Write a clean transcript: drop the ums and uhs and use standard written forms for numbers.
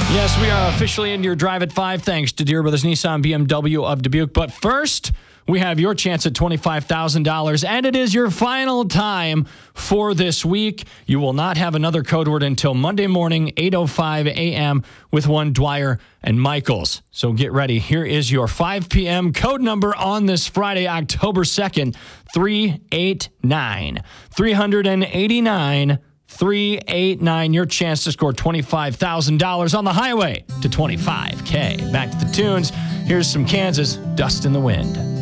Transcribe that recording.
Yes, we are officially into your Drive at 5, thanks to Deere Brothers Nissan BMW of Dubuque. But first, we have your chance at $25,000, and it is your final time for this week. You will not have another code word until Monday morning, 8:05 a.m. with one Dwyer and Michaels. So get ready. Here is your 5 p.m. code number on this Friday, October 2nd, 389. 389. 389, your chance to score $25,000 on the highway to $25K. Back to the tunes. Here's some Kansas, Dust in the Wind.